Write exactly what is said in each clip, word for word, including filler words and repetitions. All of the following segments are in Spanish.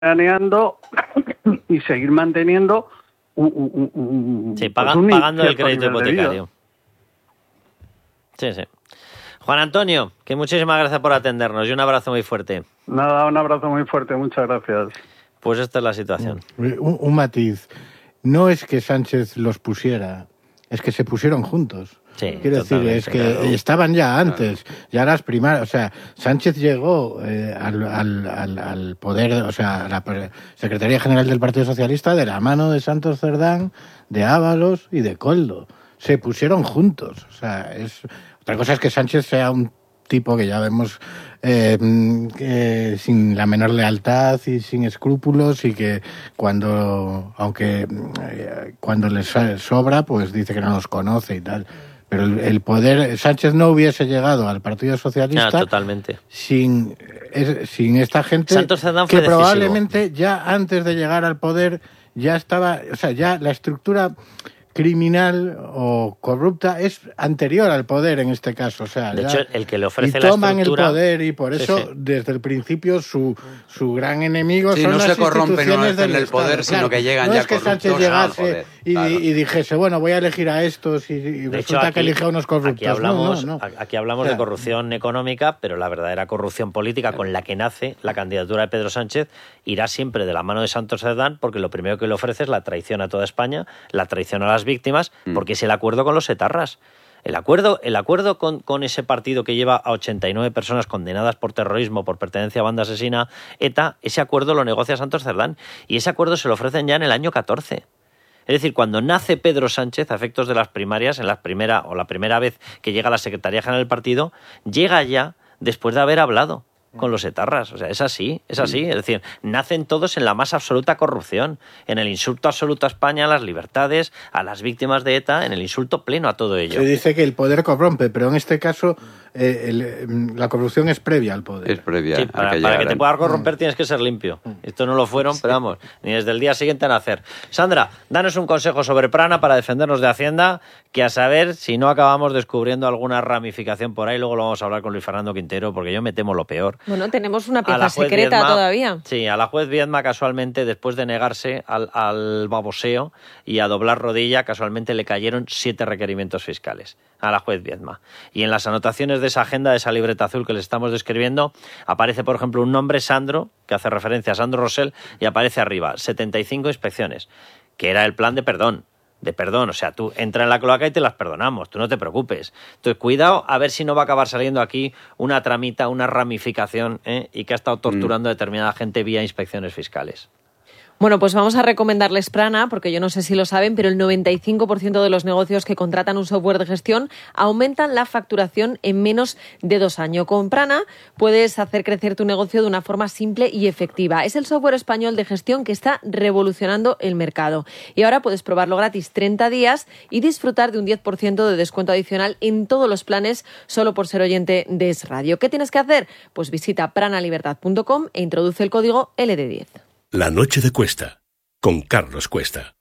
planeando y seguir manteniendo un, un, un, sí, paga, pues un pagando el crédito hipotecario. Sí, sí. Juan Antonio, que muchísimas gracias por atendernos y un abrazo muy fuerte. Nada, un abrazo muy fuerte, muchas gracias. Pues esta es la situación. Un, un matiz. No es que Sánchez los pusiera, es que se pusieron juntos. Sí, Quiero decir, es que claro. estaban ya antes, claro. ya las primarias. O sea, Sánchez llegó eh, al, al, al, al poder, o sea, a la Secretaría General del Partido Socialista de la mano de Santos Cerdán, de Ábalos y de Koldo. Se pusieron juntos. O sea, es otra cosa es que Sánchez sea un tipo que ya vemos eh, eh, sin la menor lealtad y sin escrúpulos, y que cuando, aunque eh, cuando les sobra, pues dice que no los conoce y tal. Pero el, el poder, Sánchez no hubiese llegado al Partido Socialista ah, totalmente. sin es, sin esta gente Santos Cerdán que fue probablemente decisivo. Ya antes de llegar al poder ya estaba, o sea, ya la estructura criminal o corrupta es anterior al poder en este caso, o sea, de ya, hecho el que le ofrece y la toman estructura... el poder y por eso sí, sí. desde el principio su su gran enemigo sí, son no las se corrompen instituciones no del el Estado, poder, sino claro, que llegan no ya es que Sánchez llegase y, claro. y dijese bueno voy a elegir a estos y, y resulta hecho, aquí, que elige a unos corruptos. Aquí hablamos, no, no, no. Aquí hablamos claro. de corrupción económica, pero la verdadera corrupción política claro. con la que nace la candidatura de Pedro Sánchez irá siempre de la mano de Santos Cerdán, porque lo primero que le ofrece es la traición a toda España, la traición a las víctimas, mm. porque es el acuerdo con los etarras. El acuerdo, el acuerdo con, con ese partido que lleva a ochenta y nueve personas condenadas por terrorismo, por pertenencia a banda asesina, ETA, ese acuerdo lo negocia Santos Cerdán y ese acuerdo se lo ofrecen ya en el año catorce. Es decir, cuando nace Pedro Sánchez a efectos de las primarias, en la primera o la primera vez que llega a la Secretaría General del partido, llega ya después de haber hablado con los etarras. O sea, es así, es así. Es decir, nacen todos en la más absoluta corrupción, en el insulto absoluto a España, a las libertades, a las víctimas de ETA, en el insulto pleno a todo ello. Se dice que el poder corrompe, pero en este caso eh, el, la corrupción es previa al poder. Es previa. Sí, para, que, para que te puedas corromper tienes que ser limpio. Esto no lo fueron, pero vamos, ni desde el día siguiente a nacer. Sandra, danos un consejo sobre Prana para defendernos de Hacienda, que a saber si no acabamos descubriendo alguna ramificación por ahí, luego lo vamos a hablar con Luis Fernando Quintero, porque yo me temo lo peor. Bueno, tenemos una pieza secreta Viedma, todavía. Sí, a la juez Viedma casualmente, después de negarse al, al baboseo y a doblar rodilla, casualmente le cayeron siete requerimientos fiscales a la juez Viedma. Y en las anotaciones de esa agenda, de esa libreta azul que le estamos describiendo, aparece, por ejemplo, un nombre, Sandro, que hace referencia a Sandro Rosell, y aparece arriba, setenta y cinco inspecciones, que era el plan de perdón. de perdón, o sea, tú entra en la cloaca y te las perdonamos, tú no te preocupes. Entonces, cuidado a ver si no va a acabar saliendo aquí una tramita, una ramificación, ¿eh? y que ha estado torturando a determinada gente vía inspecciones fiscales. Bueno, pues vamos a recomendarles Prana, porque yo no sé si lo saben, pero el noventa y cinco por ciento de los negocios que contratan un software de gestión aumentan la facturación en menos de dos años. Con Prana puedes hacer crecer tu negocio de una forma simple y efectiva. Es el software español de gestión que está revolucionando el mercado. Y ahora puedes probarlo gratis treinta días y disfrutar de un diez por ciento de descuento adicional en todos los planes solo por ser oyente de Es Radio. ¿Qué tienes que hacer? Pues visita pranalibertad punto com e introduce el código L D diez. La noche de Cuesta, con Carlos Cuesta.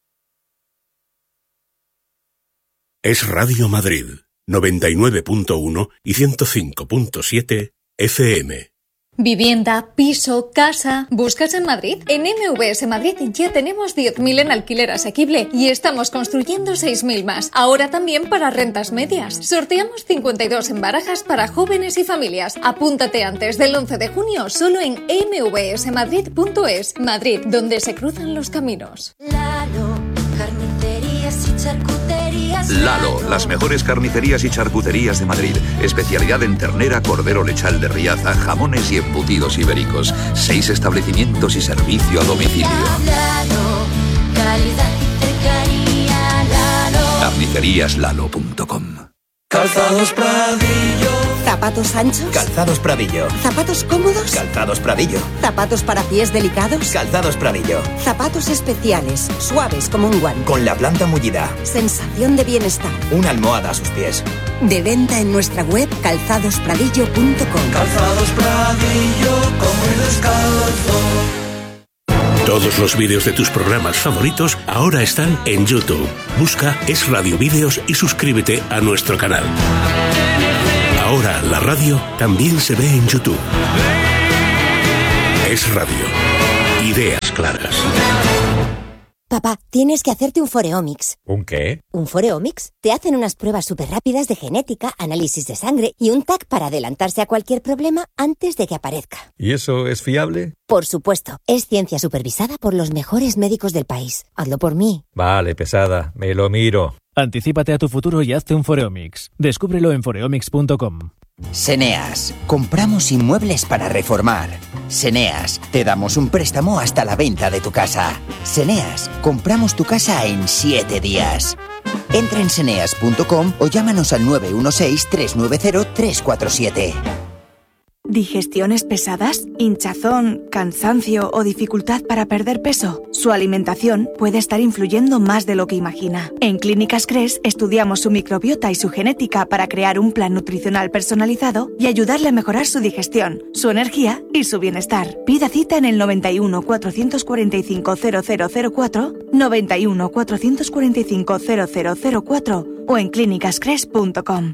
Es Radio Madrid, noventa y nueve punto uno y ciento cinco punto siete F M. Vivienda, piso, casa... ¿Buscas en Madrid? En M V S Madrid ya tenemos diez mil en alquiler asequible y estamos construyendo seis mil más. Ahora también para rentas medias. Sorteamos cincuenta y dos en barajas para jóvenes y familias. Apúntate antes del once de junio solo en eme ve ese madrid punto es. Madrid, donde se cruzan los caminos. Lalo, carnicerías y charcuterías. Lalo, las mejores carnicerías y charcuterías de Madrid. Especialidad en ternera, cordero lechal de Riaza, jamones y embutidos ibéricos. Seis establecimientos y servicio a domicilio. Lalo, calidad y cercanía. Lalo. carnicerías lalo punto com. Calzados Pradillo. ¿Zapatos anchos? Calzados Pradillo. ¿Zapatos cómodos? Calzados Pradillo. ¿Zapatos para pies delicados? Calzados Pradillo. Zapatos especiales, suaves como un guante. Con la planta mullida. Sensación de bienestar. Una almohada a sus pies. De venta en nuestra web calzados pradillo punto com. Calzados Pradillo, como el descalzo. Todos los vídeos de tus programas favoritos ahora están en YouTube. Busca Es Radio Vídeos y suscríbete a nuestro canal. Ahora la radio también se ve en YouTube. Es Radio. Ideas claras. Papá, tienes que hacerte un Foreomics. ¿Un qué? ¿Un Foreomics? Te hacen unas pruebas súper rápidas de genética, análisis de sangre y un T A C para adelantarse a cualquier problema antes de que aparezca. ¿Y eso es fiable? Por supuesto. Es ciencia supervisada por los mejores médicos del país. Hazlo por mí. Vale, pesada. Me lo miro. Anticípate a tu futuro y hazte un Foreomics. Descúbrelo en foreomics punto com. Seneas. Compramos inmuebles para reformar. Seneas. Te damos un préstamo hasta la venta de tu casa. Seneas. Compramos tu casa en siete días. Entra en seneas punto com o llámanos al nueve uno seis, tres nueve cero, tres cuatro siete. ¿Digestiones pesadas? ¿Hinchazón, cansancio o dificultad para perder peso? Su alimentación puede estar influyendo más de lo que imagina. En Clínicas Cres estudiamos su microbiota y su genética para crear un plan nutricional personalizado y ayudarle a mejorar su digestión, su energía y su bienestar. Pida cita en el noventa y uno, cuatrocientos cuarenta y cinco, cero cero cero cuatro, noventa y uno, cuatrocientos cuarenta y cinco, cero cero cero cuatro o en clínicas cres punto com.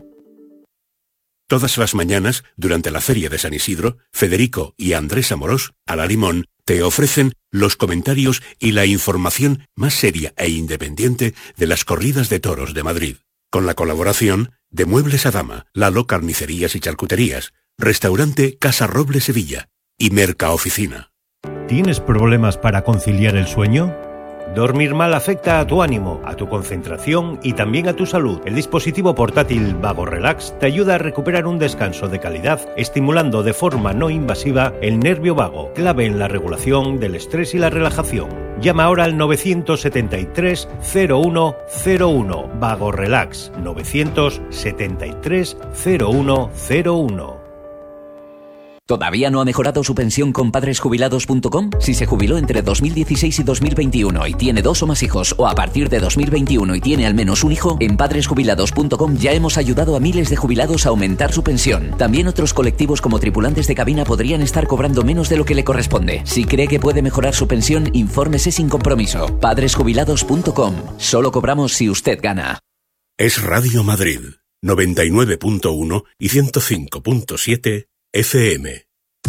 Todas las mañanas, durante la Feria de San Isidro, Federico y Andrés Amorós, a la Limón, te ofrecen los comentarios y la información más seria e independiente de las corridas de toros de Madrid. Con la colaboración de Muebles a Dama, Lalo Carnicerías y Charcuterías, Restaurante Casa Roble Sevilla y Mercaoficina. ¿Tienes problemas para conciliar el sueño? Dormir mal afecta a tu ánimo, a tu concentración y también a tu salud. El dispositivo portátil Vago Relax te ayuda a recuperar un descanso de calidad, estimulando de forma no invasiva el nervio vago, clave en la regulación del estrés y la relajación. Llama ahora al novecientos setenta y tres, cero uno cero uno. Vago Relax, novecientos setenta y tres, cero uno cero uno. ¿Todavía no ha mejorado su pensión con padres jubilados punto com? Si se jubiló entre dos mil dieciséis y dos mil veintiuno y tiene dos o más hijos, o a partir de dos mil veintiuno y tiene al menos un hijo, en padres jubilados punto com ya hemos ayudado a miles de jubilados a aumentar su pensión. También otros colectivos como tripulantes de cabina podrían estar cobrando menos de lo que le corresponde. Si cree que puede mejorar su pensión, infórmese sin compromiso. padres jubilados punto com. Solo cobramos si usted gana. Es Radio Madrid, noventa y nueve punto uno y ciento cinco punto siete F M.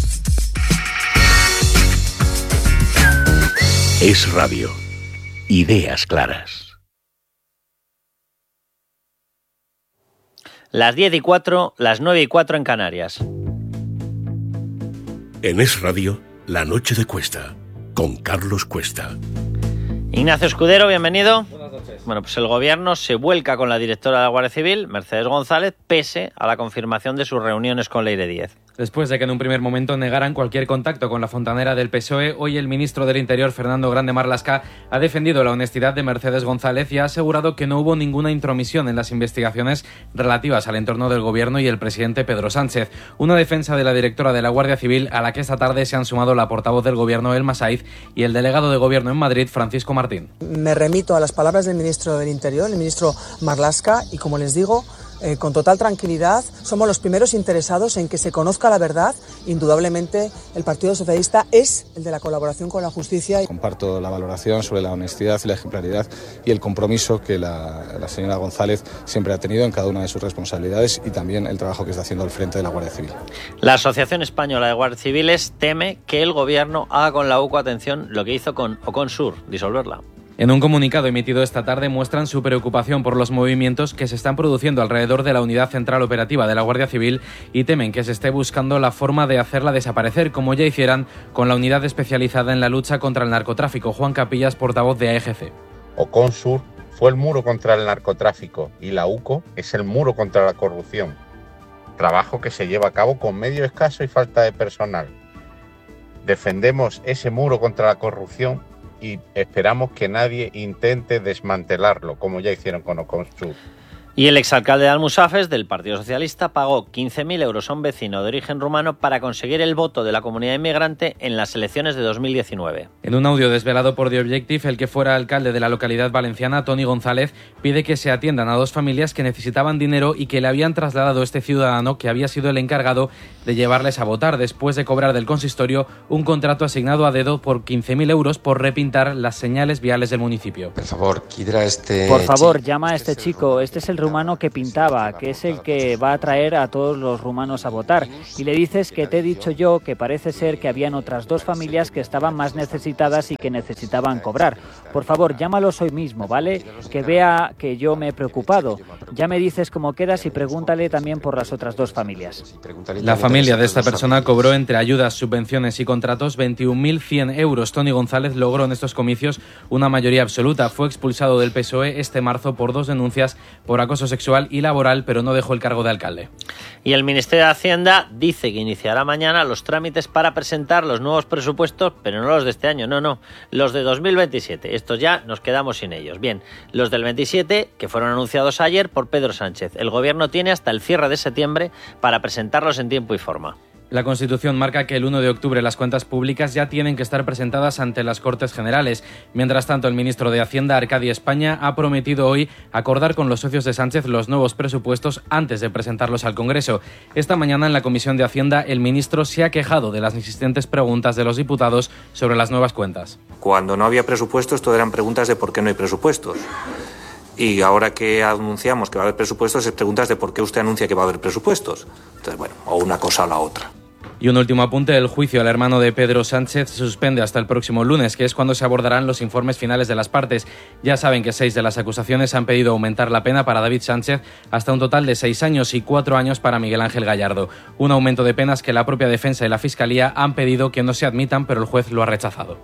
Es Radio. Ideas claras. Las diez y cuatro, las nueve y cuatro en Canarias. En Es Radio, La Noche de Cuesta, con Carlos Cuesta. Ignacio Escudero, bienvenido. Buenas noches. Bueno, pues el gobierno se vuelca con la directora de la Guardia Civil, Mercedes González, pese a la confirmación de sus reuniones con Leire Díez. Después de que en un primer momento negaran cualquier contacto con la fontanera del P S O E, hoy el ministro del Interior, Fernando Grande Marlaska, ha defendido la honestidad de Mercedes González y ha asegurado que no hubo ninguna intromisión en las investigaciones relativas al entorno del gobierno y el presidente Pedro Sánchez. Una defensa de la directora de la Guardia Civil a la que esta tarde se han sumado la portavoz del gobierno, Elma Saiz, y el delegado de gobierno en Madrid, Francisco Martín. Me remito a las palabras del ministro del Interior, el ministro Marlaska, y como les digo, Eh, con total tranquilidad, somos los primeros interesados en que se conozca la verdad. Indudablemente el Partido Socialista es el de la colaboración con la justicia. Comparto la valoración sobre la honestidad y la ejemplaridad y el compromiso que la, la señora González siempre ha tenido en cada una de sus responsabilidades y también el trabajo que está haciendo al frente de la Guardia Civil. La Asociación Española de Guardias Civiles teme que el gobierno haga con la U C O, atención, lo que hizo con Oconsur, disolverla. En un comunicado emitido esta tarde muestran su preocupación por los movimientos que se están produciendo alrededor de la Unidad Central Operativa de la Guardia Civil y temen que se esté buscando la forma de hacerla desaparecer, como ya hicieran con la unidad especializada en la lucha contra el narcotráfico. Juan Capillas, portavoz de A E G C. Oconsur fue el muro contra el narcotráfico y la U C O es el muro contra la corrupción. Trabajo que se lleva a cabo con medio escaso y falta de personal. Defendemos ese muro contra la corrupción y esperamos que nadie intente desmantelarlo, como ya hicieron con Oconsur. Y el exalcalde de Almusafes, del Partido Socialista, pagó quince mil euros a un vecino de origen rumano para conseguir el voto de la comunidad inmigrante en las elecciones de dos mil diecinueve. En un audio desvelado por The Objective, el que fuera alcalde de la localidad valenciana, Toni González, pide que se atiendan a dos familias que necesitaban dinero y que le habían trasladado este ciudadano que había sido el encargado de llevarles a votar después de cobrar del consistorio un contrato asignado a dedo por quince mil euros por repintar las señales viales del municipio. Por favor, Kidra, este... Por favor, llama a este chico, este es el rumano que pintaba, que es el que va a traer a todos los rumanos a votar. Y le dices que te he dicho yo que parece ser que habían otras dos familias que estaban más necesitadas y que necesitaban cobrar. Por favor, llámalos hoy mismo, ¿vale? Que vea que yo me he preocupado. Ya me dices cómo quedas y pregúntale también por las otras dos familias. La familia de esta persona cobró entre ayudas, subvenciones y contratos veintiún mil cien euros. Toni González logró en estos comicios una mayoría absoluta. Fue expulsado del P S O E este marzo por dos denuncias por acoso sexual y laboral, pero no dejó el cargo de alcalde. Y el Ministerio de Hacienda dice que iniciará mañana los trámites para presentar los nuevos presupuestos, pero no los de este año, no, no, los de dos mil veintisiete. Estos ya nos quedamos sin ellos. Bien, los del veintisiete, que fueron anunciados ayer por Pedro Sánchez. El Gobierno tiene hasta el cierre de septiembre para presentarlos en tiempo y forma. La Constitución marca que el uno de octubre las cuentas públicas ya tienen que estar presentadas ante las Cortes Generales. Mientras tanto, el ministro de Hacienda, Arcadio España, ha prometido hoy acordar con los socios de Sánchez los nuevos presupuestos antes de presentarlos al Congreso. Esta mañana en la Comisión de Hacienda, el ministro se ha quejado de las insistentes preguntas de los diputados sobre las nuevas cuentas. Cuando no había presupuestos, todo eran preguntas de por qué no hay presupuestos. Y ahora que anunciamos que va a haber presupuestos, es preguntas de por qué usted anuncia que va a haber presupuestos. Entonces, bueno, o una cosa o la otra. Y un último apunte, el juicio al hermano de Pedro Sánchez se suspende hasta el próximo lunes, que es cuando se abordarán los informes finales de las partes. Ya saben que seis de las acusaciones han pedido aumentar la pena para David Sánchez hasta un total de seis años y cuatro años para Miguel Ángel Gallardo. Un aumento de penas que la propia defensa y la Fiscalía han pedido que no se admitan, pero el juez lo ha rechazado.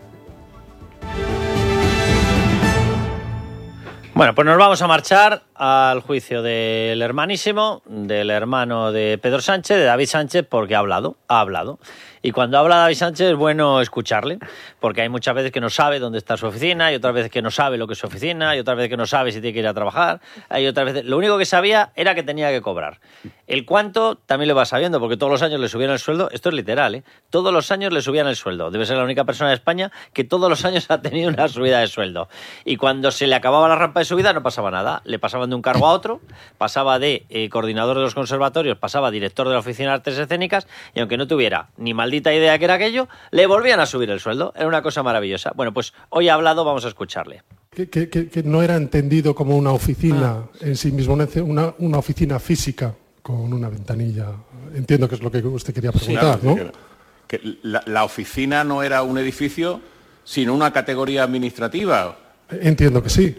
Bueno, pues nos vamos a marchar al juicio del hermanísimo, del hermano de Pedro Sánchez, de David Sánchez, porque ha hablado, ha hablado. Y cuando habla David Sánchez es bueno escucharle, porque hay muchas veces que no sabe dónde está su oficina, y otras veces que no sabe lo que es su oficina, y otras veces que no sabe si tiene que ir a trabajar, hay otras veces... Lo único que sabía era que tenía que cobrar. El cuánto también lo va sabiendo, porque todos los años le subían el sueldo, esto es literal, ¿eh? Todos los años le subían el sueldo. Debe ser la única persona de España que todos los años ha tenido una subida de sueldo. Y cuando se le acababa la rampa de subida no pasaba nada. Le pasaban de un cargo a otro, pasaba de eh, coordinador de los conservatorios, pasaba a director de la Oficina de Artes Escénicas, y aunque no tuviera ni maldita idea que era aquello, le volvían a subir el sueldo. Era una cosa maravillosa. Bueno, pues hoy ha hablado, vamos a escucharle. Que, que, que no era entendido como una oficina ah. en sí mismo, una, una oficina física con una ventanilla. Entiendo que es lo que usted quería preguntar, sí, claro, ¿no? Que, que la, la oficina no era un edificio, sino una categoría administrativa. Entiendo que sí.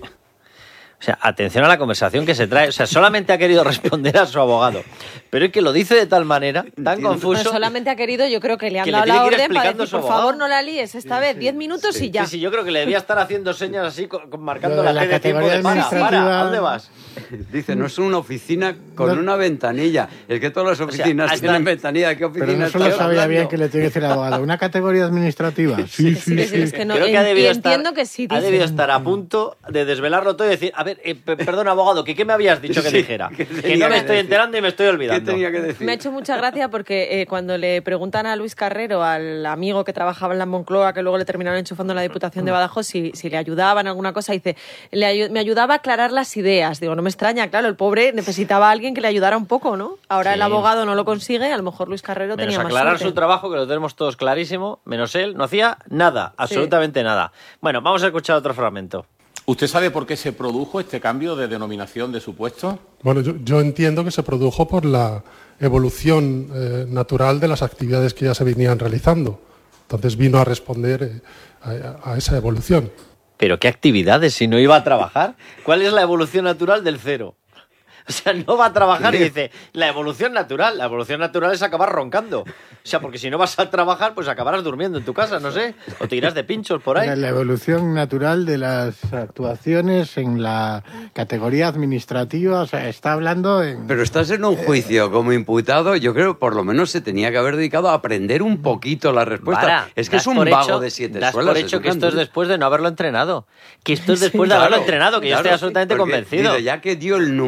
O sea, atención a la conversación que se trae. O sea, solamente ha querido responder a su abogado. Pero es que lo dice de tal manera, tan confuso... Pero solamente ha querido, yo creo que le han que dado le la que orden para decir, por abogado. favor, no la líes esta sí, vez, diez minutos sí, y ya. Sí, sí, yo creo que le debía estar haciendo señas así, con, con marcando la, la T la de tiempo de para, para, ¿a dónde vas? Dice, no es una oficina con no. una ventanilla. Es que todas las oficinas o sea, hasta... tienen ventanilla. ¿Qué oficina? Pero no solo sabía hablando? Bien que le tiene que decir el abogado. ¿Una categoría administrativa? Sí, sí, sí. sí, sí. Es que no, creo que ha debido entiendo estar, que sí. Ha debido estar a punto de desvelarlo todo y decir, a ver, eh, perdón, abogado, ¿que qué me habías dicho que sí, dijera? Que, que no me estoy decir? enterando y me estoy olvidando. ¿Qué tenía que decir? Me ha hecho mucha gracia porque eh, cuando le preguntan a Luis Carrero, al amigo que trabajaba en la Moncloa, que luego le terminaron enchufando en la Diputación de Badajoz, si, si le ayudaba en alguna cosa, dice, le, me ayudaba a aclarar las ideas. Digo, no me extraña, claro, el pobre necesitaba a alguien que le ayudara un poco, ¿no? Ahora sí. El abogado no lo consigue, a lo mejor Luis Carrero menos tenía más aclarar suerte. Su trabajo, que lo tenemos todos clarísimo, menos él, no hacía nada, absolutamente sí. nada. Bueno, vamos a escuchar otro fragmento. ¿Usted sabe por qué se produjo este cambio de denominación de su puesto? Bueno, yo, yo entiendo que se produjo por la evolución eh, natural de las actividades que ya se venían realizando. Entonces vino a responder eh, a, a esa evolución. ¿Pero qué actividades si no iba a trabajar? ¿Cuál es la evolución natural del cero? O sea, no va a trabajar y dice, la evolución natural, la evolución natural es acabar roncando. O sea, porque si no vas a trabajar, pues acabarás durmiendo en tu casa, no sé, o te irás de pinchos por ahí. La evolución natural de las actuaciones en la categoría administrativa, o sea, está hablando en... Pero estás en un juicio como imputado, yo creo que por lo menos se tenía que haber dedicado a aprender un poquito la respuesta. Para, es que es un vago hecho, de siete das escuelas. Das por hecho que esto es después de no haberlo entrenado. Que esto es después sí, de haberlo claro, entrenado, que claro, yo estoy absolutamente convencido. Dice, ya que dio el numerazo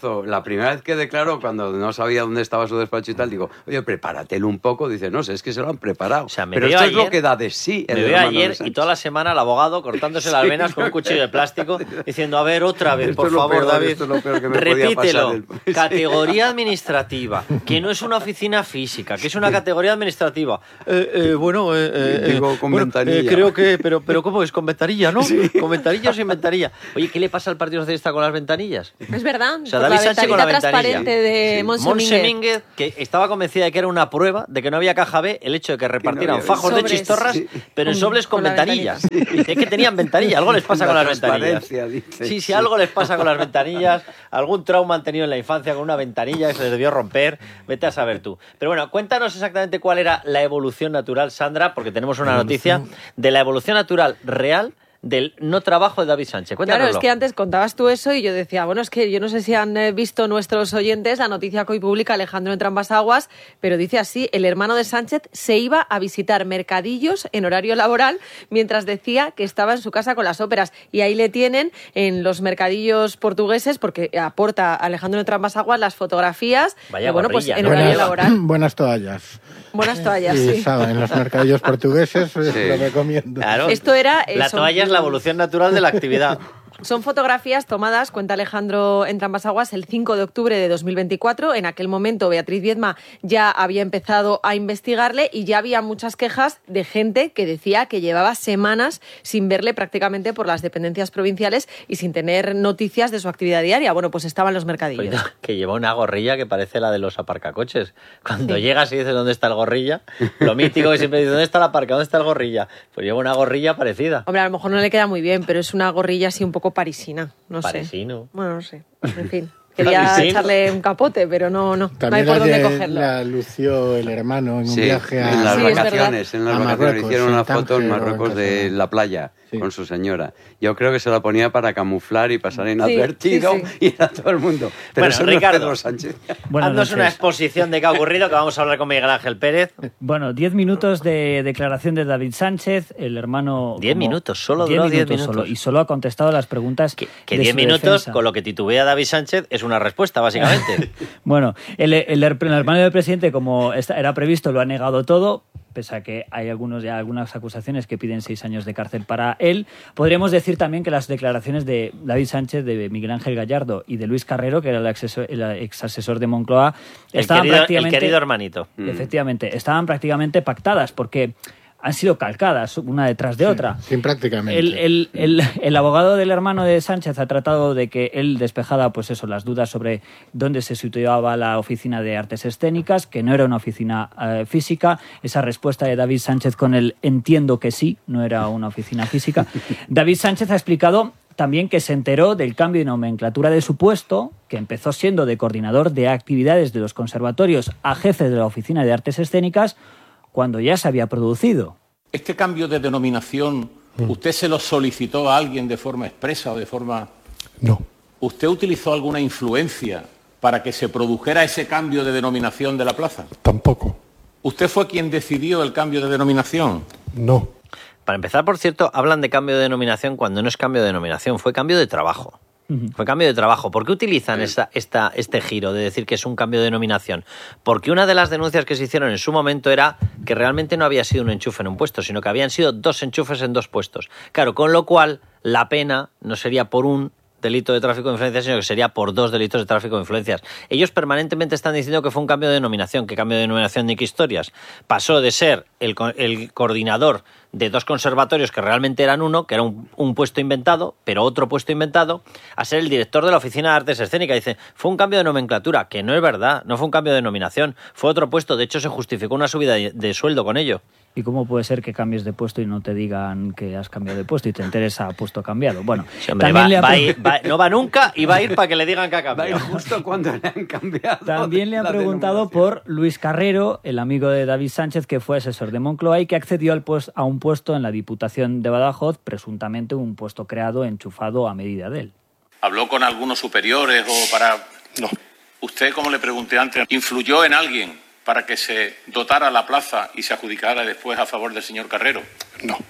Pozo, la primera vez que declaró, cuando no sabía dónde estaba su despacho y tal, digo, oye, prepáratelo un poco. Dice, no sé, es que se lo han preparado. O sea, me Pero veo esto ayer, es lo que da de sí. Me veo ayer y toda la semana al abogado cortándose las Sí, venas con un cuchillo de plástico diciendo, a ver, otra vez, Esto por es lo favor, peor, David, esto es lo peor que me podía repítelo. pasar el- Categoría administrativa, que no es una oficina física, que es una categoría administrativa. Eh, eh, bueno, eh, eh, Digo, con bueno, ventanilla. eh, creo que, pero, pero ¿cómo es? Con ventanilla, ¿no? Con ventanilla o sin ventanilla. Oye, ¿qué le pasa al Partido Socialista con las ventanillas? Es verdad, O sea, por David la Sánchez con la ventanita ventanilla. transparente de Monse Monse Mínguez. Mínguez, que estaba convencida de que era una prueba, de que no había caja B, el hecho de que repartieran había fajos de sobres. chistorras, Sí. pero en Con- sobles con, con la ventanillas. Dice, es que tenían ventanilla, algo les pasa La con las ventanillas. transparencia, dice. Sí, sí, algo les pasa con las ventanillas, algún trauma han tenido en la infancia con una ventanilla que se les debió romper, vete a saber tú. Pero bueno, cuéntanos exactamente cuál era la evolución natural, Sandra, porque tenemos una noticia de la evolución natural real del no trabajo de David Sánchez. Cuéntanoslo. Claro, es que antes contabas tú eso y yo decía, bueno, es que yo no sé si han eh, visto nuestros oyentes la noticia que hoy publica Alejandro Entrambas-Aguas, pero dice así, el hermano de Sánchez se iba a visitar mercadillos en horario laboral mientras decía que estaba en su casa con las óperas. Y ahí le tienen en los mercadillos portugueses, porque aporta Alejandro Entrambas-Aguas las fotografías, Vaya y bueno, pues gorrilla, en ¿no? horario Buenas, laboral. buenas toallas. Buenas toallas, Y sí. saben, en los mercadillos portugueses os Sí. lo recomiendo. Claro. Esto era... eh, La son- toalla es la evolución natural de la actividad. Son fotografías tomadas, cuenta Alejandro Entrambas-Aguas, el cinco de octubre de dos mil veinticuatro. En aquel momento Beatriz Viedma ya había empezado a investigarle y ya había muchas quejas de gente que decía que llevaba semanas sin verle prácticamente por las dependencias provinciales y sin tener noticias de su actividad diaria. Bueno, pues estaba en los mercadillos. Oye, que lleva una gorrilla que parece la de los aparcacoches. Cuando Sí. llegas y dices dónde está el gorrilla, lo mítico que siempre dices, ¿dónde está la parca? ¿Dónde está el gorrilla? Pues lleva una gorrilla parecida. Hombre, a lo mejor no le queda muy bien, pero es una gorrilla así un poco parisina, no Parisino. sé. Bueno, no sé. En fin, quería Parisino. echarle un capote, pero no, no, no hay También por dónde la, cogerlo. la lució el hermano en un Sí, viaje a, en las Sí, es vacaciones, en las a vacaciones Marruecos, hicieron en una foto en Tánger o en Marruecos de Castellón. la playa Sí. con su señora. Yo creo que se la ponía para camuflar y pasar inadvertido sí, y era todo el mundo. Pero Bueno, eso no es Ricardo. Pedro Sánchez. Buenas Haznos una noches. exposición de qué ha ocurrido, que vamos a hablar con Miguel Ángel Pérez. Bueno, diez minutos de declaración de David Sánchez, el hermano... Diez como- minutos, solo duró diez minutos. solo, y solo ha contestado a las preguntas Que de diez su minutos, defensa. con lo que titubea David Sánchez, es una respuesta, básicamente. Bueno, el, el, el hermano del presidente, como esta- era previsto, lo ha negado todo, pese a que hay algunos ya algunas acusaciones que piden seis años de cárcel para él. Podríamos decir también que las declaraciones de David Sánchez, de Miguel Ángel Gallardo y de Luis Carrero, que era el, exesor, el ex asesor de Moncloa, El estaban querido, el prácticamente... querido hermanito. Efectivamente, estaban prácticamente pactadas porque han sido calcadas una detrás de otra. Sin prácticamente. El, el, el, el abogado del hermano de Sánchez ha tratado de que él despejara pues eso, las dudas sobre dónde se situaba la oficina de artes escénicas, que no era una oficina eh, física. Esa respuesta de David Sánchez con el entiendo que sí, no era una oficina física. David Sánchez ha explicado también que se enteró del cambio de nomenclatura de su puesto, que empezó siendo de coordinador de actividades de los conservatorios a jefe de la oficina de artes escénicas, cuando ya se había producido. ¿Este cambio de denominación, usted se lo solicitó a alguien de forma expresa o de forma...? No. ¿Usted utilizó alguna influencia para que se produjera ese cambio de denominación de la plaza? Tampoco. ¿Usted fue quien decidió el cambio de denominación? No. Para empezar, por cierto, hablan de cambio de denominación cuando no es cambio de denominación, fue cambio de trabajo. Fue cambio de trabajo. ¿Por qué utilizan esta, esta, este giro de decir que es un cambio de denominación? Porque una de las denuncias que se hicieron en su momento era que realmente no había sido un enchufe en un puesto, sino que habían sido dos enchufes en dos puestos. Claro, con lo cual la pena no sería por un delito de tráfico de influencias, sino que sería por dos delitos de tráfico de influencias. Ellos permanentemente están diciendo que fue un cambio de denominación. ¿Qué cambio de denominación ni qué historias? Pasó de ser el, el coordinador de dos conservatorios que realmente eran uno, que era un, un puesto inventado, pero otro puesto inventado, a ser el director de la Oficina de Artes Escénicas. Dice, fue un cambio de nomenclatura, que no es verdad, no fue un cambio de denominación, fue otro puesto. De hecho, se justificó una subida de, de sueldo con ello. ¿Y cómo puede ser que cambies de puesto y no te digan que has cambiado de puesto y te enteres a puesto cambiado? Bueno, sí, hombre, también va, le ha... va a ir, va, no va nunca y va a ir para que le digan que ha cambiado. Va a ir justo cuando le han cambiado. También le han preguntado por Luis Carrero, el amigo de David Sánchez, que fue asesor de Moncloa y que accedió al pues, a un puesto en la Diputación de Badajoz, presuntamente un puesto creado, enchufado a medida de él. ¿Habló con algunos superiores o para...? No. Usted, como le pregunté antes, ¿influyó en alguien para que se dotara la plaza y se adjudicara después a favor del señor Carrero? No.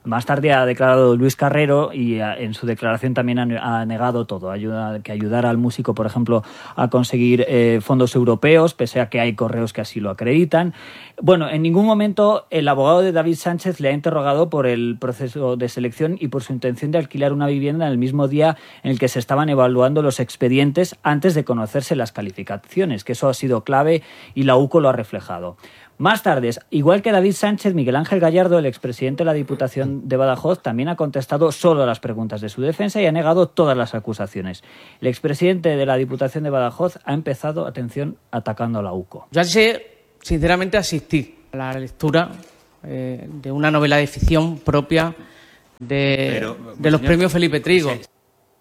Más tarde ha declarado Luis Carrero y en su declaración también ha negado todo, ayuda, que ayudara al músico, por ejemplo, a conseguir eh, fondos europeos, pese a que hay correos que así lo acreditan. Bueno, en ningún momento el abogado de David Sánchez le ha interrogado por el proceso de selección y por su intención de alquilar una vivienda en el mismo día en el que se estaban evaluando los expedientes antes de conocerse las calificaciones, que eso ha sido clave y la U C O lo ha reflejado. Más tarde, igual que David Sánchez, Miguel Ángel Gallardo, el expresidente de la Diputación de Badajoz, también ha contestado solo a las preguntas de su defensa y ha negado todas las acusaciones. El expresidente de la Diputación de Badajoz ha empezado, atención, atacando a la U C O. Yo ayer, sinceramente, asistí a la lectura eh, de una novela de ficción propia de, Pero, de los señor, premios Felipe Trigo. Sí.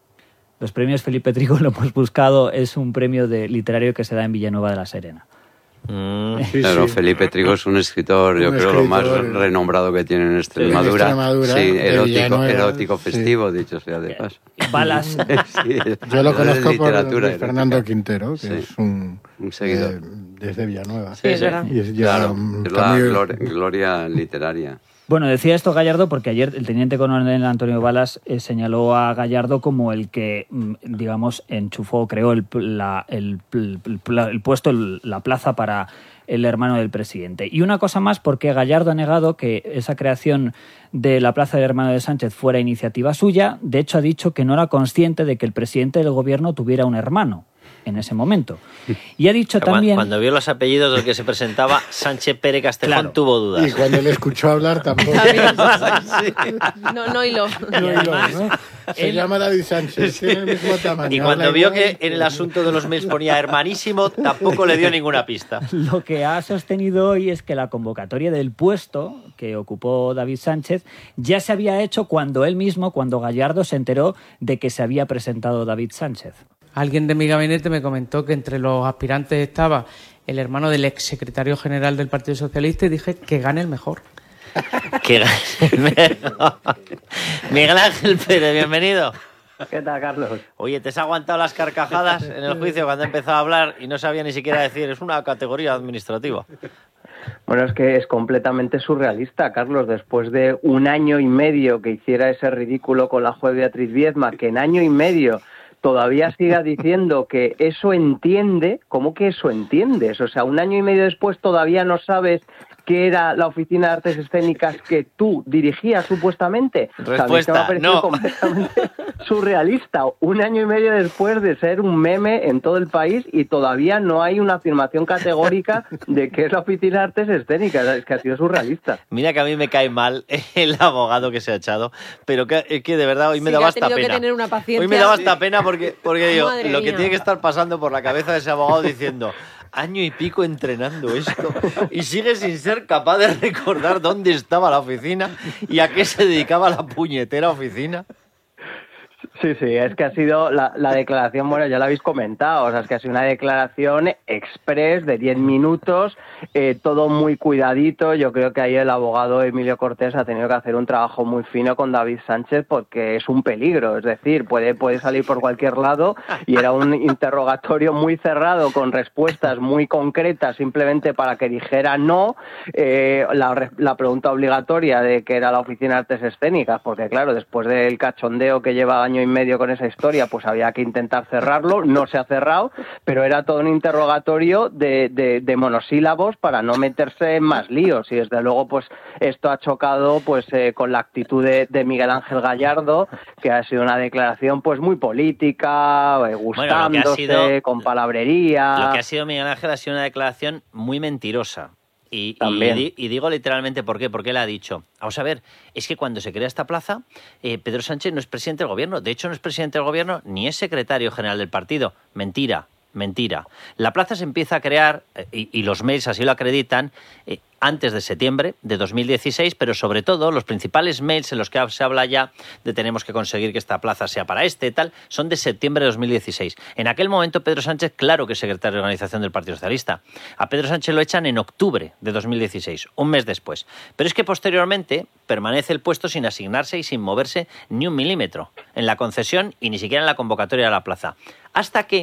Los premios Felipe Trigo, lo hemos buscado, es un premio de literario que se da en Villanueva de la Serena. Mm, sí, claro, sí. Felipe Trigo es un escritor, un yo creo, escritor, lo más renombrado que tiene en Extremadura. En Extremadura sí, erótico, erótico festivo, sí. Dicho sea de paso. Balas. Sí, yo lo conozco por Fernando Quintero, que sí. es un, un seguidor. Eh, desde Villanueva. Sí, sí. Y es ya, claro, es la muy... gloria, gloria literaria. Bueno, decía esto Gallardo porque ayer el teniente coronel Antonio Balas eh, señaló a Gallardo como el que, digamos, enchufó, creó el, la, el, el, el, el puesto, el, la plaza para el hermano del presidente. Y una cosa más, porque Gallardo ha negado que esa creación de la plaza del hermano de Sánchez fuera iniciativa suya. De hecho, ha dicho que no era consciente de que el presidente del gobierno tuviera un hermano en ese momento. Y ha dicho cuando, también... Cuando vio los apellidos del que se presentaba, Sánchez Pérez Castejón, claro, tuvo dudas. Y cuando le escuchó hablar tampoco. Sí. No, no hiló. No hiló, ¿no? Se él... llama David Sánchez, sí. Tiene el mismo tamaño. Y cuando vio que en el asunto de los mails ponía hermanísimo, tampoco le dio ninguna pista. Lo que ha sostenido hoy es que la convocatoria del puesto que ocupó David Sánchez ya se había hecho cuando él mismo, cuando Gallardo se enteró de que se había presentado David Sánchez. Alguien de mi gabinete me comentó que entre los aspirantes estaba el hermano del exsecretario general del Partido Socialista y dije que gane el mejor. Que gane el mejor. Miguel Ángel Pérez, bienvenido. ¿Qué tal, Carlos? Oye, ¿te has aguantado las carcajadas en el juicio cuando empezó a hablar y no sabía ni siquiera decir, es una categoría administrativa? Bueno, es que es completamente surrealista, Carlos. Después de un año y medio que hiciera ese ridículo con la juez Beatriz Viezma, que en año y medio todavía siga diciendo que eso entiende. ¿Cómo que eso entiendes? O sea, un año y medio después todavía no sabes qué era la Oficina de Artes Escénicas que tú dirigías supuestamente. Respuesta, me ha parecido no. completamente surrealista. Un año y medio después de ser un meme en todo el país y todavía no hay una afirmación categórica de qué es la Oficina de Artes Escénicas. Es que ha sido surrealista. Mira que a mí me cae mal el abogado que se ha echado, pero que, es que de verdad hoy me sí, daba hasta pena. Que tener una paciencia. Hoy me daba hasta pena porque, porque digo, Madre lo que mía. tiene que estar pasando por la cabeza de ese abogado diciendo... Año y pico entrenando esto y sigue sin ser capaz de recordar dónde estaba la oficina y a qué se dedicaba la puñetera oficina. Sí, sí, es que ha sido la, la declaración, bueno, ya lo habéis comentado, o sea, es que ha sido una declaración express de diez minutos, eh, todo muy cuidadito. Yo creo que ahí el abogado Emilio Cortés ha tenido que hacer un trabajo muy fino con David Sánchez porque es un peligro, es decir, puede, puede salir por cualquier lado y era un interrogatorio muy cerrado con respuestas muy concretas simplemente para que dijera no, eh, la, la pregunta obligatoria de qué era la Oficina de Artes Escénicas, porque claro, después del cachondeo que lleva año y medio con esa historia, pues había que intentar cerrarlo, no se ha cerrado, pero era todo un interrogatorio de, de, de monosílabos para no meterse en más líos y desde luego pues esto ha chocado pues eh, con la actitud de, de Miguel Ángel Gallardo, que ha sido una declaración pues muy política, eh, gustándose, bueno, sido, con palabrería. Lo que ha sido Miguel Ángel ha sido una declaración muy mentirosa. Y, y, y digo literalmente por qué, porque él ha dicho, vamos a ver, es que cuando se crea esta plaza, eh, Pedro Sánchez no es presidente del gobierno, de hecho no es presidente del gobierno ni es secretario general del partido. Mentira, mentira. La plaza se empieza a crear, eh, y, y los mails así lo acreditan, eh, antes de septiembre de dos mil dieciséis, pero sobre todo los principales mails en los que se habla ya de tenemos que conseguir que esta plaza sea para este tal, son de septiembre de dos mil dieciséis. En aquel momento Pedro Sánchez, claro que es secretario de organización del Partido Socialista. A Pedro Sánchez lo echan en octubre de dos mil dieciséis, un mes después. Pero es que posteriormente permanece el puesto sin asignarse y sin moverse ni un milímetro en la concesión y ni siquiera en la convocatoria de la plaza. Hasta que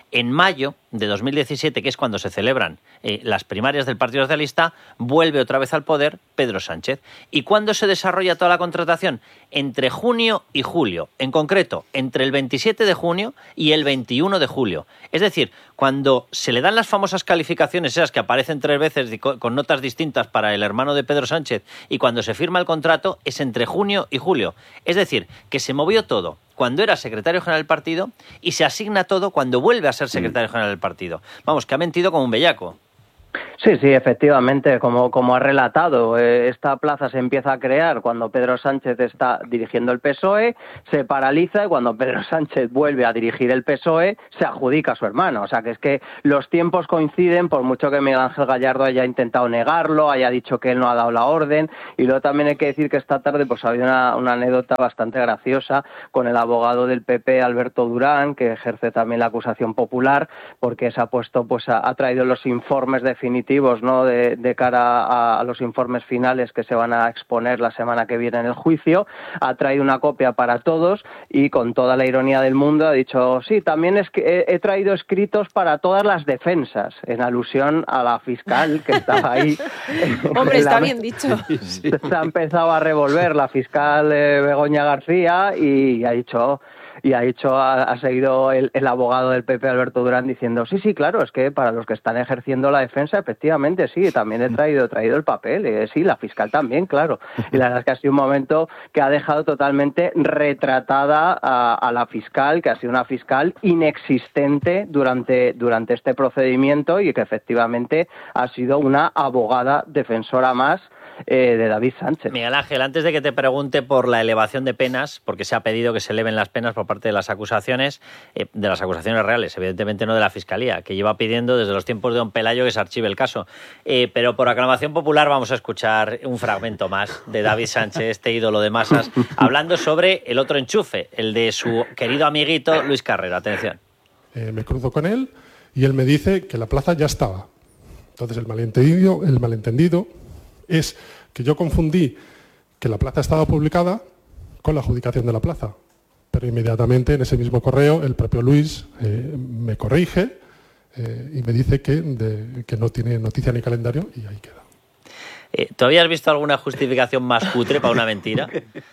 En mayo de dos mil diecisiete, que es cuando se celebran eh, las primarias del Partido Socialista, vuelve otra vez al poder Pedro Sánchez. ¿Y cuándo se desarrolla toda la contratación? Entre junio y julio. En concreto, entre el veintisiete de junio y el veintiuno de julio. Es decir, cuando se le dan las famosas calificaciones, esas que aparecen tres veces con notas distintas para el hermano de Pedro Sánchez, y cuando se firma el contrato, es entre junio y julio. Es decir, que se movió todo cuando era secretario general del partido y se asigna todo cuando vuelve a ser secretario general del partido. Vamos, que ha mentido como un bellaco. Sí, sí, efectivamente, como, como ha relatado, eh, esta plaza se empieza a crear cuando Pedro Sánchez está dirigiendo el P S O E, se paraliza y cuando Pedro Sánchez vuelve a dirigir el P S O E, se adjudica a su hermano. O sea, que es que los tiempos coinciden, por mucho que Miguel Ángel Gallardo haya intentado negarlo, haya dicho que él no ha dado la orden. Y luego también hay que decir que esta tarde pues había una, una anécdota bastante graciosa con el abogado del P P, Alberto Durán, que ejerce también la acusación popular, porque se ha puesto, pues ha, ha traído los informes definitivos, ¿no?, de, de cara a, a los informes finales que se van a exponer la semana que viene en el juicio. Ha traído una copia para todos y con toda la ironía del mundo ha dicho, sí, también es que he, he traído escritos para todas las defensas, en alusión a la fiscal que estaba ahí. Hombre, está bien dicho. Se ha empezado a revolver la fiscal eh, Begoña García y ha dicho... Y ha dicho, ha, ha seguido el, el abogado del P P, Alberto Durán, diciendo, sí, sí, claro, es que para los que están ejerciendo la defensa, efectivamente, sí, también he traído, he traído el papel, y, sí, la fiscal también, claro. Y la verdad es que ha sido un momento que ha dejado totalmente retratada a, a la fiscal, que ha sido una fiscal inexistente durante, durante este procedimiento y que efectivamente ha sido una abogada defensora más Eh, de David Sánchez. Miguel Ángel, antes de que te pregunte por la elevación de penas, porque se ha pedido que se eleven las penas por parte de las acusaciones, eh, de las acusaciones reales, evidentemente no de la Fiscalía, que lleva pidiendo desde los tiempos de don Pelayo que se archive el caso. Eh, pero por aclamación popular vamos a escuchar un fragmento más de David Sánchez, este ídolo de masas, hablando sobre el otro enchufe, el de su querido amiguito Luis Carrero. Atención. Eh, me cruzo con él y él me dice que la plaza ya estaba. Entonces el malentendido, el malentendido es que yo confundí que la plaza estaba publicada con la adjudicación de la plaza. Pero inmediatamente en ese mismo correo el propio Luis eh, me corrige eh, y me dice que, de, que no tiene noticia ni calendario y ahí queda. Eh, ¿Tú habías visto alguna justificación más cutre para una mentira?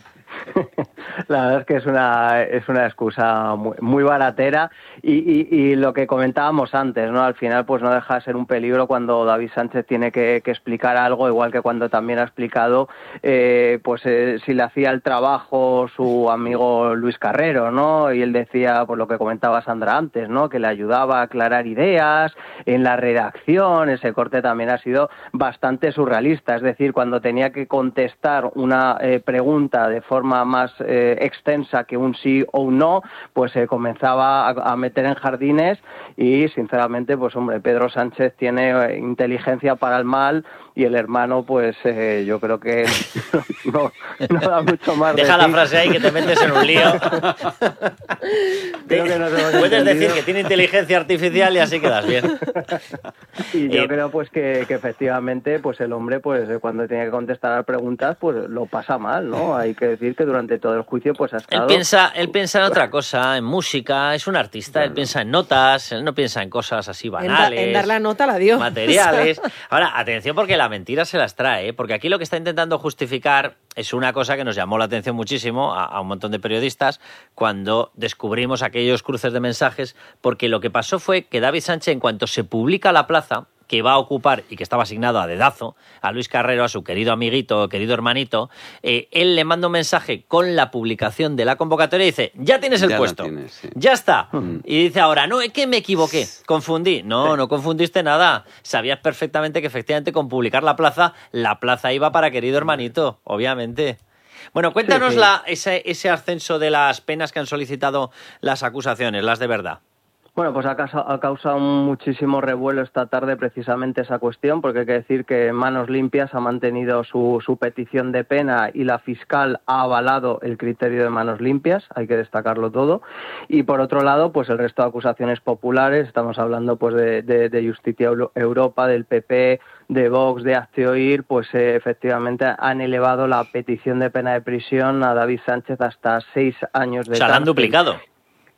La verdad es que es una es una excusa muy, muy baratera y, y, y lo que comentábamos antes, ¿no? Al final pues no deja de ser un peligro cuando David Sánchez tiene que, que explicar algo, igual que cuando también ha explicado eh, pues eh, si le hacía el trabajo su amigo Luis Carrero, ¿no? Y él decía, pues lo que comentaba Sandra antes, ¿no? Que le ayudaba a aclarar ideas en la redacción. Ese corte también ha sido bastante surrealista, es decir, cuando tenía que contestar una eh, pregunta de forma más eh, extensa que un sí o un no, pues se eh, comenzaba a, a meter en jardines y sinceramente pues hombre, Pedro Sánchez tiene eh, inteligencia para el mal y el hermano pues eh, yo creo que no, no da mucho más. Deja de la sí. frase ahí que te metes en un lío. Creo que nos hemos Puedes entendido. decir que tiene inteligencia artificial y así quedas bien. Y yo Eh, creo pues que, que efectivamente pues el hombre pues eh, cuando tiene que contestar a preguntas pues lo pasa mal, ¿no? Hay que decir que durante todo el juicio pues ha estado... Él piensa, él piensa en otra cosa, en música, es un artista, él piensa en notas, él no piensa en cosas así En, da- banales. en dar la nota la dio. Materiales. Ahora, atención porque la mentira se las trae, ¿eh? Porque aquí lo que está intentando justificar es una cosa que nos llamó la atención muchísimo a, a un montón de periodistas cuando descubrimos aquellos cruces de mensajes, porque lo que pasó fue que David Sánchez, en cuanto se publica la plaza que va a ocupar y que estaba asignado a dedazo a Luis Carrero, a su querido amiguito, querido hermanito, eh, él le manda un mensaje con la publicación de la convocatoria y dice, ya tienes el Ya la puesto, tienes, sí. ya está. Mm. Y dice ahora, no, es que me equivoqué, confundí. No, no confundiste nada. Sabías perfectamente que efectivamente con publicar la plaza, la plaza iba para querido hermanito, obviamente. Bueno, cuéntanos Sí, sí. La, ese, ese ascenso de las penas que han solicitado las acusaciones, las de verdad. Bueno, pues ha causado, ha causado muchísimo revuelo esta tarde precisamente esa cuestión, porque hay que decir que Manos Limpias ha mantenido su, su petición de pena y la fiscal ha avalado el criterio de Manos Limpias, hay que destacarlo todo. Y por otro lado, pues el resto de acusaciones populares, estamos hablando pues de, de, de Justicia Europa, del P P, de Vox, de Hazte Oír, pues eh, efectivamente han elevado la petición de pena de prisión a David Sánchez hasta seis años de O sea, la han cárcel. duplicado.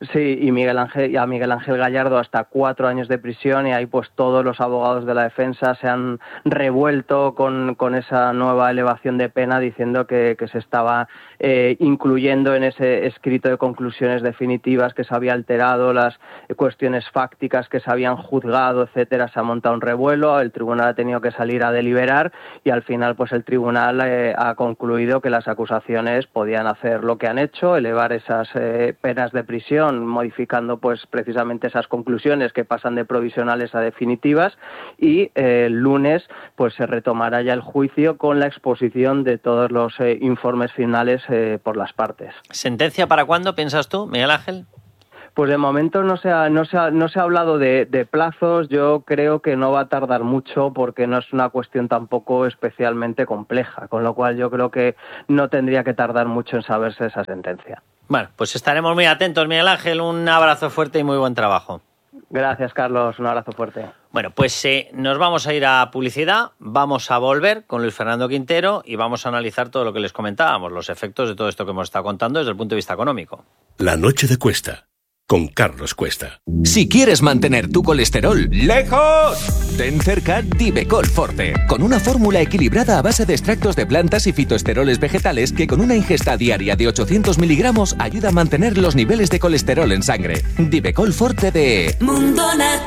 Sí, y Miguel Ángel y a Miguel Ángel Gallardo hasta cuatro años de prisión, y ahí pues todos los abogados de la defensa se han revuelto con, con esa nueva elevación de pena, diciendo que, que se estaba eh, incluyendo en ese escrito de conclusiones definitivas, que se había alterado las cuestiones fácticas que se habían juzgado, etcétera. Se ha montado un revuelo, el tribunal ha tenido que salir a deliberar y al final pues el tribunal eh, ha concluido que las acusaciones podían hacer lo que han hecho, elevar esas eh, penas de prisión, modificando pues precisamente esas conclusiones que pasan de provisionales a definitivas, y eh, el lunes pues se retomará ya el juicio con la exposición de todos los eh, informes finales eh, por las partes. ¿Sentencia para cuándo, piensas tú, Miguel Ángel? Pues de momento no se ha, no se ha, no se ha hablado de, de plazos. Yo creo que no va a tardar mucho porque no es una cuestión tampoco especialmente compleja, con lo cual yo creo que no tendría que tardar mucho en saberse esa sentencia. Bueno, pues estaremos muy atentos, Miguel Ángel. Un abrazo fuerte y muy buen trabajo. Gracias, Carlos. Un abrazo fuerte. Bueno, pues eh, nos vamos a ir a publicidad, vamos a volver con Luis Fernando Quintero y vamos a analizar todo lo que les comentábamos, los efectos de todo esto que hemos estado contando desde el punto de vista económico. La noche de Cuesta, con Carlos Cuesta. Si quieres mantener tu colesterol lejos, ten cerca Divecol Forte, con una fórmula equilibrada a base de extractos de plantas y fitoesteroles vegetales que con una ingesta diaria de ochocientos miligramos ayuda a mantener los niveles de colesterol en sangre. Divecol Forte de Mundo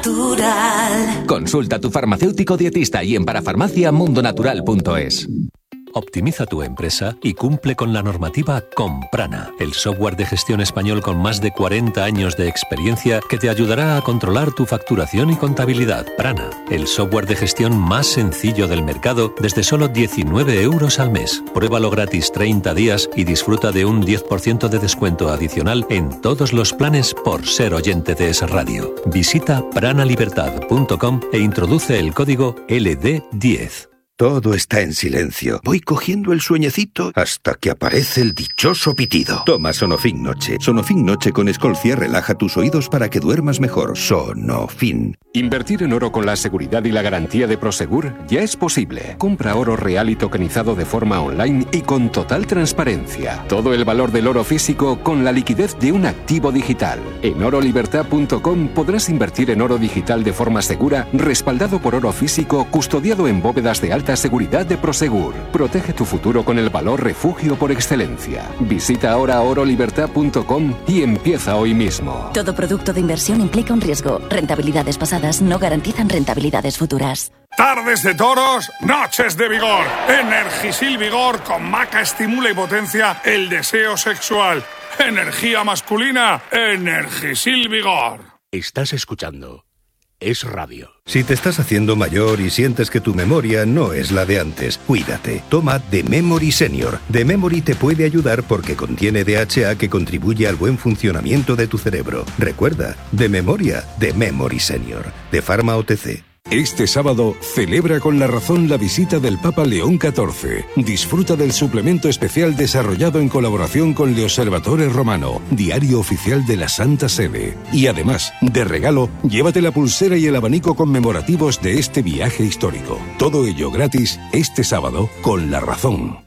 Natural. Consulta a tu farmacéutico dietista y en parafarmacia mundonatural punto es. Optimiza tu empresa y cumple con la normativa con Prana, el software de gestión español con más de cuarenta años de experiencia que te ayudará a controlar tu facturación y contabilidad. Prana, el software de gestión más sencillo del mercado desde solo diecinueve euros al mes. Pruébalo gratis treinta días y disfruta de un diez por ciento de descuento adicional en todos los planes por ser oyente de Es Radio. Visita pranalibertad punto com e introduce el código L D diez. Todo está en silencio. Voy cogiendo el sueñecito hasta que aparece el dichoso pitido. Toma Sonofin Noche. Sonofin Noche con Escolcia relaja tus oídos para que duermas mejor. Sonofin. Invertir en oro con la seguridad y la garantía de Prosegur ya es posible. Compra oro real y tokenizado de forma online y con total transparencia. Todo el valor del oro físico con la liquidez de un activo digital. En oro libertad punto com podrás invertir en oro digital de forma segura, respaldado por oro físico, custodiado en bóvedas de alta seguridad de Prosegur. Protege tu futuro con el valor refugio por excelencia. Visita ahora oro libertad punto com y empieza hoy mismo. Todo producto de inversión implica un riesgo. Rentabilidades pasadas no garantizan rentabilidades futuras. Tardes de toros, noches de vigor. Energisil Vigor con maca estimula y potencia el deseo sexual. Energía masculina, Energisil Vigor. Estás escuchando Es Radio. Si te estás haciendo mayor y sientes que tu memoria no es la de antes, cuídate. Toma The Memory Senior. The Memory te puede ayudar porque contiene D H A que contribuye al buen funcionamiento de tu cerebro. Recuerda, de memoria, The Memory Senior. De Pharma O T C. Este sábado celebra con La Razón la visita del Papa León catorce. Disfruta del suplemento especial desarrollado en colaboración con Le Osservatore Romano, diario oficial de la Santa Sede. Y además, de regalo, llévate la pulsera y el abanico conmemorativos de este viaje histórico. Todo ello gratis este sábado con La Razón.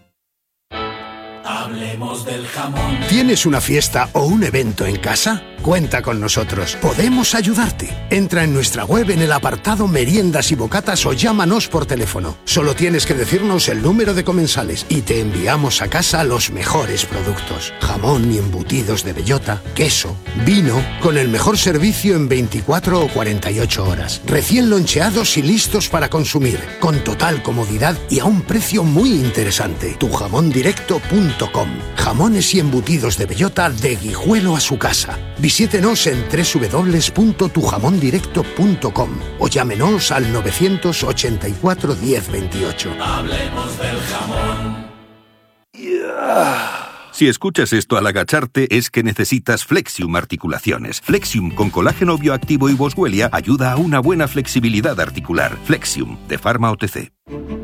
Hablemos del jamón. ¿Tienes una fiesta o un evento en casa? Cuenta con nosotros. Podemos ayudarte. Entra en nuestra web en el apartado Meriendas y Bocatas o llámanos por teléfono. Solo tienes que decirnos el número de comensales y te enviamos a casa los mejores productos. Jamón y embutidos de bellota, queso, vino, con el mejor servicio en veinticuatro o cuarenta y ocho horas. Recién loncheados y listos para consumir, con total comodidad y a un precio muy interesante. tu jamón directo punto com. Jamones y embutidos de bellota de Guijuelo a su casa. Visítenos en doble u doble u doble u punto tu jamón directo punto com o llámenos al novecientos ochenta y cuatro diez veintiocho. Hablemos del jamón. Si escuchas esto al agacharte es que necesitas Flexium Articulaciones. Flexium con colágeno bioactivo y boswellia ayuda a una buena flexibilidad articular. Flexium, de Pharma O T C.